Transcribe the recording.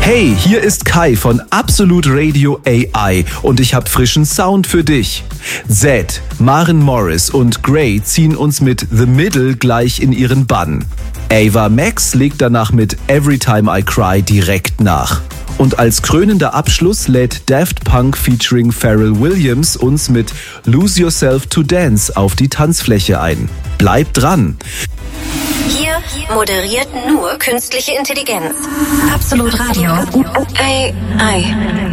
Hey, hier ist Kai von Absolute Radio AI und ich habe frischen Sound für dich. Zed, Maren Morris und Grey ziehen uns mit The Middle gleich in ihren Bann. Ava Max legt danach mit Every Time I Cry direkt nach. Und als krönender Abschluss lädt Daft Punk featuring Pharrell Williams uns mit Lose Yourself to Dance auf die Tanzfläche ein. Bleibt dran! Hier moderiert nur künstliche Intelligenz. Absolut Radio. AI.